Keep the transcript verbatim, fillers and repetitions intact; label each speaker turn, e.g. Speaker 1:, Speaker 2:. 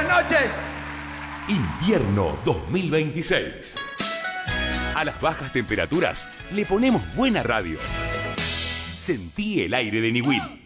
Speaker 1: buenas noches.
Speaker 2: Invierno dos mil veintiséis. A las bajas temperaturas le ponemos buena radio. Sentí el aire de Niwil.